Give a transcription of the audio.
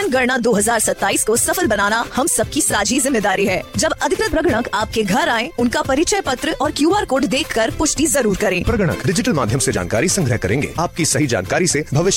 जनगणना 2027 को सफल बनाना हम सबकी साझी जिम्मेदारी है। जब अधिकृत प्रगणक आपके घर आए, उनका परिचय पत्र और QR कोड देखकर पुष्टि जरूर करें। प्रगणक डिजिटल माध्यम से जानकारी संग्रह करेंगे। आपकी सही जानकारी से भविष्य